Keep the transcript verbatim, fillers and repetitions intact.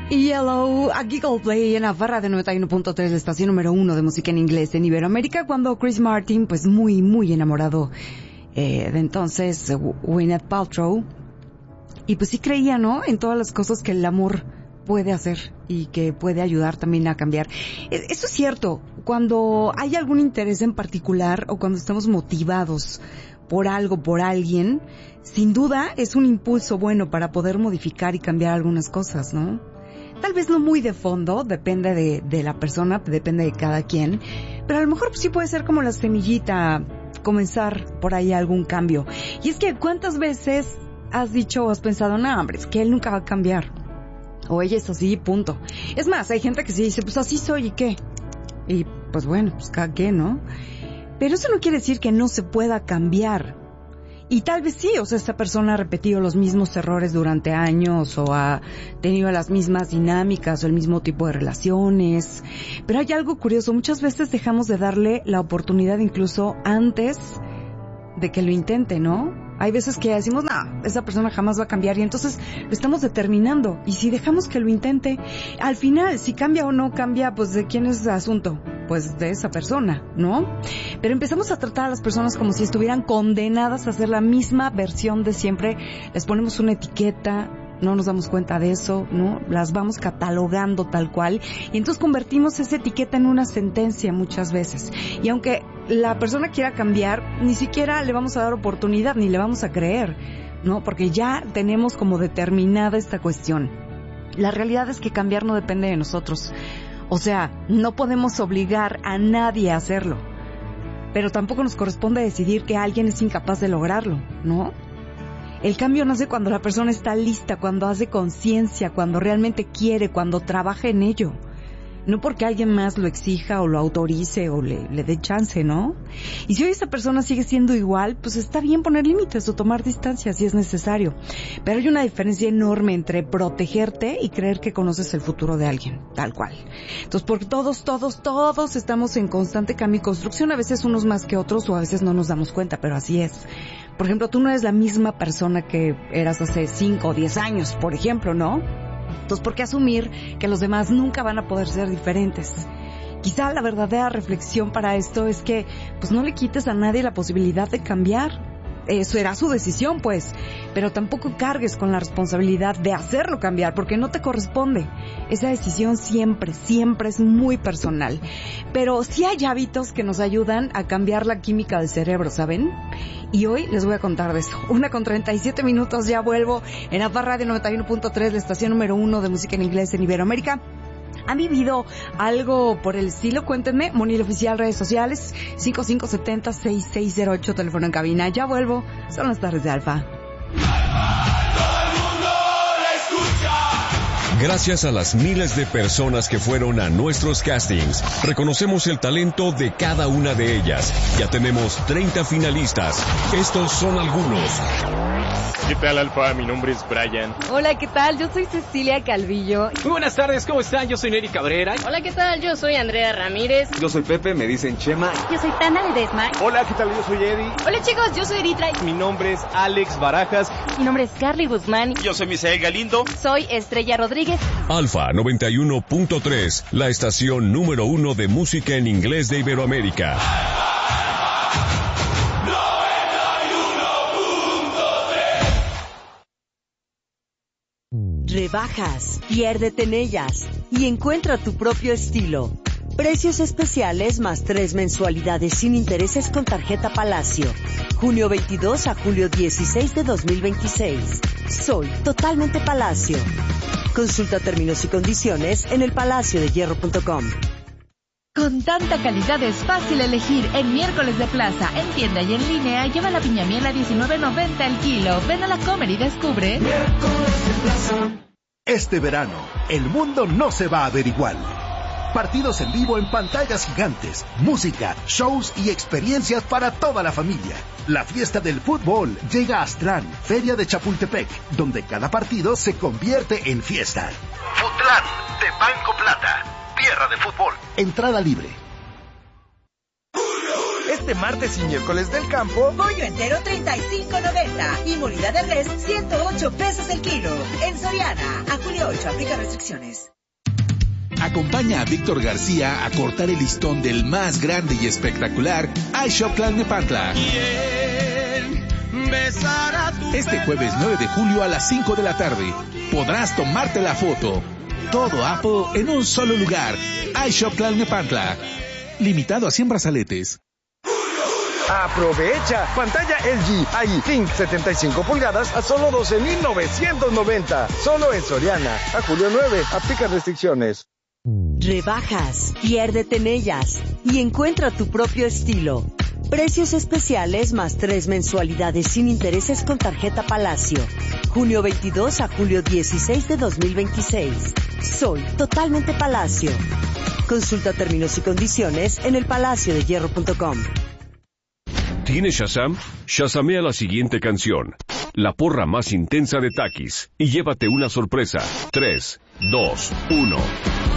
Yellow, a Giggle Play en la barra de noventa y uno punto tres, la estación número uno de música en inglés en Iberoamérica, cuando Chris Martin, pues muy, muy enamorado eh, de entonces Gwyneth Paltrow, y pues sí creía, ¿no?, en todas las cosas que el amor puede hacer y que puede ayudar también a cambiar. Eso es cierto, cuando hay algún interés en particular o cuando estamos motivados por algo, por alguien, sin duda es un impulso bueno para poder modificar y cambiar algunas cosas, ¿no? Tal vez no muy de fondo, depende de, de la persona, depende de cada quien, pero a lo mejor sí puede ser como la semillita, comenzar por ahí algún cambio. Y es que ¿cuántas veces has dicho o has pensado, no, hombre, es que él nunca va a cambiar? O ella es así, punto. Es más, hay gente que sí dice, pues así soy, ¿y qué? Y pues bueno, pues cada quien, ¿no? Pero eso no quiere decir que no se pueda cambiar. Y tal vez sí, o sea, esta persona ha repetido los mismos errores durante años o ha tenido las mismas dinámicas o el mismo tipo de relaciones. Pero hay algo curioso, muchas veces dejamos de darle la oportunidad incluso antes de que lo intente, ¿no? Hay veces que decimos, no, esa persona jamás va a cambiar, y entonces lo estamos determinando. Y si dejamos que lo intente, al final, si cambia o no cambia, pues ¿de quién es el asunto? Pues de esa persona, ¿no? Pero empezamos a tratar a las personas como si estuvieran condenadas a hacer la misma versión de siempre. Les ponemos una etiqueta, no nos damos cuenta de eso, ¿no? Las vamos catalogando tal cual, y entonces convertimos esa etiqueta en una sentencia muchas veces. Y aunque la persona quiera cambiar, ni siquiera le vamos a dar oportunidad, ni le vamos a creer, ¿no? Porque ya tenemos como determinada esta cuestión. La realidad es que cambiar no depende de nosotros. O sea, no podemos obligar a nadie a hacerlo, pero tampoco nos corresponde decidir que alguien es incapaz de lograrlo, ¿no? El cambio nace cuando la persona está lista, cuando hace conciencia, cuando realmente quiere, cuando trabaja en ello. No porque alguien más lo exija o lo autorice o le, le dé chance, ¿no? Y si hoy esa persona sigue siendo igual, pues está bien poner límites o tomar distancia si es necesario. Pero hay una diferencia enorme entre protegerte y creer que conoces el futuro de alguien, tal cual. Entonces, porque todos, todos, todos estamos en constante cambio y construcción, a veces unos más que otros o a veces no nos damos cuenta, pero así es. Por ejemplo, tú no eres la misma persona que eras hace cinco o diez años, por ejemplo, ¿no? Entonces, ¿por qué asumir que los demás nunca van a poder ser diferentes? Quizá la verdadera reflexión para esto es que, pues, no le quites a nadie la posibilidad de cambiar. Eso era su decisión, pues, pero tampoco cargues con la responsabilidad de hacerlo cambiar, porque no te corresponde. Esa decisión siempre, siempre es muy personal. Pero sí hay hábitos que nos ayudan a cambiar la química del cerebro, ¿saben? Y hoy les voy a contar de eso. Una con treinta y siete minutos, ya vuelvo en la barra de noventa y uno punto tres, la estación número uno de música en inglés en Iberoamérica. ¿Han vivido algo por el estilo? Cuéntenme. Monil Oficial, redes sociales, cinco cinco siete cero, seis seis cero ocho, teléfono en cabina. Ya vuelvo. Son las tardes de Alfa. Gracias a las miles de personas que fueron a nuestros castings, reconocemos el talento de cada una de ellas. Ya tenemos treinta finalistas. Estos son algunos. ¿Qué tal, Alfa? Mi nombre es Brian. Hola, ¿qué tal? Yo soy Cecilia Calvillo. Muy buenas tardes, ¿cómo están? Yo soy Neri Cabrera. Hola, ¿qué tal? Yo soy Andrea Ramírez. Yo soy Pepe, me dicen Chema. Yo soy Tana Ledesma. Hola, ¿qué tal? Yo soy Eddie. Hola, chicos, yo soy Eritra. Mi nombre es Alex Barajas. Mi nombre es Carly Guzmán. Yo soy Misael Galindo. Soy Estrella Rodríguez. Alfa noventa y uno punto tres, la estación número uno de música en inglés de Iberoamérica. Rebajas, piérdete en ellas y encuentra tu propio estilo. Precios especiales más tres mensualidades sin intereses con tarjeta Palacio. junio veintidós a julio dieciséis de dos mil veintiséis. Soy totalmente Palacio. Consulta términos y condiciones en el palacio de hierro punto com. Con tanta calidad es fácil elegir en Miércoles de Plaza, en tienda y en línea. Lleva la piña miel a diecinueve noventa el kilo. Ven a la Comer y descubre. Miércoles de Plaza. Este verano, el mundo no se va a ver igual. Partidos en vivo en pantallas gigantes, música, shows y experiencias para toda la familia. La fiesta del fútbol llega a Astrán, Feria de Chapultepec, donde cada partido se convierte en fiesta. Futlán, de Banco Plata, tierra de fútbol. Entrada libre. este martes y miércoles del campo, pollo entero treinta y cinco noventa y molida de res ciento ocho pesos el kilo. En Soriana, a julio ocho, aplica restricciones. Acompaña a Víctor García a cortar el listón del más grande y espectacular iShop Tlalnepantla. Este jueves nueve de julio a las cinco de la tarde podrás tomarte la foto. Todo Apple en un solo lugar. iShop Tlalnepantla. Limitado a cien brazaletes. Aprovecha, pantalla L G I Think setenta y cinco pulgadas a solo doce mil novecientos noventa. Solo en Soriana, a julio nueve, aplica restricciones. Rebajas, piérdete en ellas y encuentra tu propio estilo. Precios especiales más tres mensualidades sin intereses con tarjeta Palacio. junio veintidós a julio dieciséis de dos mil veintiséis. Soy totalmente Palacio. Consulta términos y condiciones en el palacio de hierro punto com. ¿Tienes Shazam? Shazamea la siguiente canción, la porra más intensa de Takis, y llévate una sorpresa. tres, dos, uno...